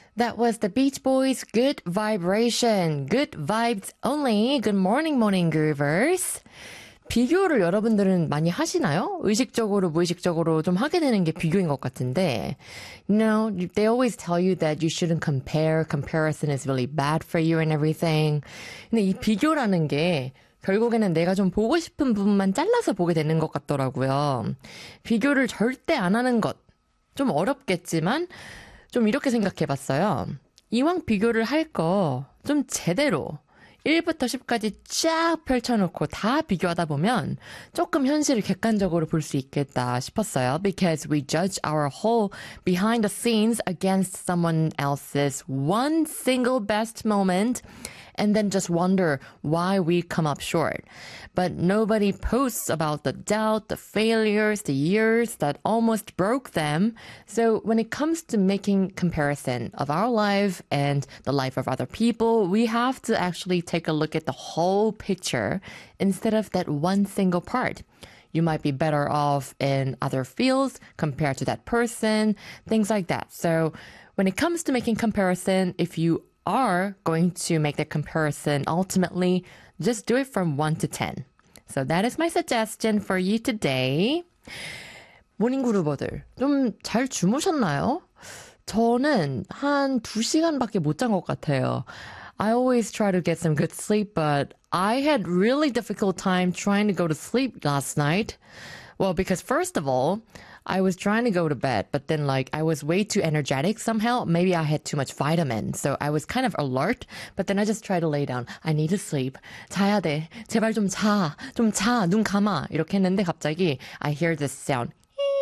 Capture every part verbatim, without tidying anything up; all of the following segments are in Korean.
That was the Beach Boys' Good Vibration. Good vibes only. Good morning, morning groovers. 비교를 여러분들은 많이 하시나요? 의식적으로, 무의식적으로 좀 하게 되는 게 비교인 것 같은데. You know, they always tell you that you shouldn't compare. Comparison is really bad for you and everything. 근데 이 비교라는 게 결국에는 내가 좀 보고 싶은 부분만 잘라서 보게 되는 것 같더라고요. 비교를 절대 안 하는 것. 좀 어렵겠지만 좀 이렇게 생각해봤어요. 이왕 비교를 할 거 좀 제대로 일부터 십까지 쫙 펼쳐놓고 다 비교하다 보면 조금 현실을 객관적으로 볼 수 있겠다 싶었어요. Because we judge our whole behind the scenes against someone else's one single best moment and then just wonder why we come up short. But nobody posts about the doubt, the failures, the years that almost broke them. So when it comes to making comparison of our life and the life of other people, we have to actually take a look at the whole picture instead of that one single part. You might be better off in other fields compared to that person, things like that. So when it comes to making comparison, if you are going to make the comparison, ultimately, just do it from one to ten. So that is my suggestion for you today. 모닝그루버들, 좀 잘 주무셨나요? 저는 한 두 시간밖에 못 잔 것 같아요. I always try to get some good sleep, but I had really difficult time trying to go to sleep last night. Well, because first of all, I was trying to go to bed, but then like I was way too energetic somehow. Maybe I had too much vitamin, so I was kind of alert. But then I just tried to lay down. I need to sleep. 자야 돼. 제발 좀 자. 좀 자. 눈 감아. 이렇게 했는데 갑자기 I hear this sound.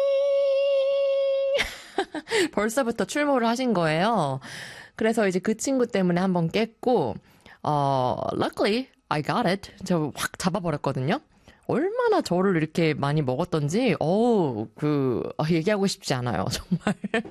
벌써부터 출몰을 하신 거예요. 그래서 이제 그 친구 때문에 한번 깼고, 어, luckily I got it. 저 확 잡아버렸거든요. 얼마나 저를 이렇게 많이 먹었던지, 어우, 그, 얘기하고 싶지 않아요, 정말.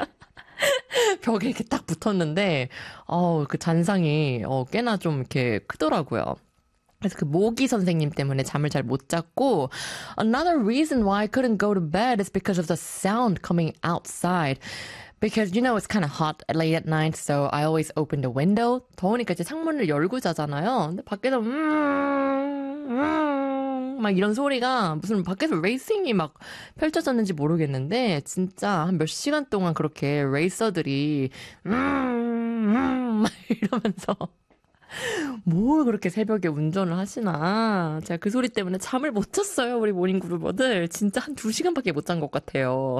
벽에 이렇게 딱 붙었는데, 어우, 그 잔상이, 어, 꽤나 좀 이렇게 크더라고요. 그래서 그 모기 선생님 때문에 잠을 잘 못 잤고, another reason why I couldn't go to bed is because of the sound coming outside. Because, you know, it's kind of hot late at night, so I always open the window. 더우니까 이제 창문을 열고 자잖아요. 근데 밖에서, 음, 음, 막 이런 소리가 무슨 밖에서 레이싱이 막 펼쳐졌는지 모르겠는데 진짜 한 몇 시간 동안 그렇게 레이서들이 음, 음, 막 이러면서 뭘 그렇게 새벽에 운전을 하시나. 제가 그 소리 때문에 잠을 못 잤어요. 우리 모닝그루버들. 진짜 한 두 시간밖에 못 잔 것 같아요.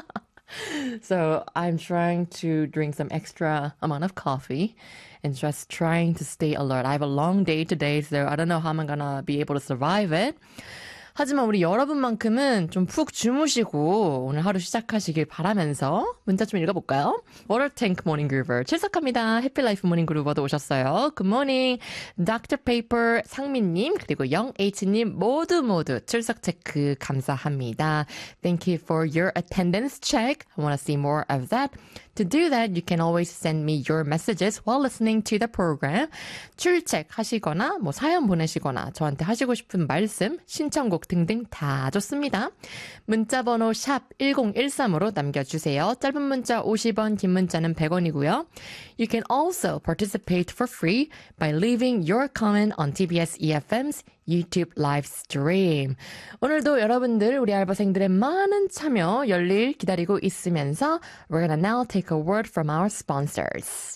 So I'm trying to drink some extra amount of coffee and just trying to stay alert. I have a long day today, so I don't know how I'm gonna be able to survive it. 하지만 우리 여러분만큼은 좀 푹 주무시고 오늘 하루 시작하시길 바라면서 문자 좀 읽어볼까요? 워터탱크 모닝그루버 출석합니다. 해피라이프 모닝그루버도 오셨어요. 굿모닝 닥터 페이퍼 상민님 그리고 영에이치님 모두 모두 출석 체크 감사합니다. Thank you for your attendance check. I want to see more of that. To do that, you can always send me your messages while listening to the program. 출첵하시거나 뭐 사연 보내시거나 저한테 하시고 싶은 말씀, 신청곡 등등 다 좋습니다. 문자번호 샵 일공일삼으로 남겨주세요. 짧은 문자 오십 원, 긴 문자는 백 원이고요. You can also participate for free by leaving your comment on 티비에스 이에프엠's YouTube live stream. 오늘도 여러분들 우리 알바생들의 많은 참여 열일 기다리고 있으면서 we're gonna now take a word from our sponsors.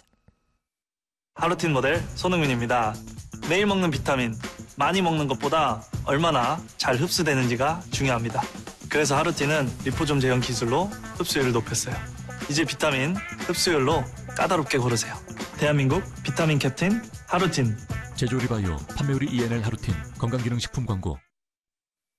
하루틴 모델 손흥민입니다. 매일 먹는 비타민 많이 먹는 것보다 얼마나 잘 흡수되는지가 중요합니다. 그래서 하루틴은 리포좀 제형 기술로 흡수율을 높였어요. 이제 비타민 흡수율로 까다롭게 고르세요. 대한민국 비타민 캡틴 하루틴. 제조리바이오 판매우리 이엔엘 하루틴 건강기능식품 광고.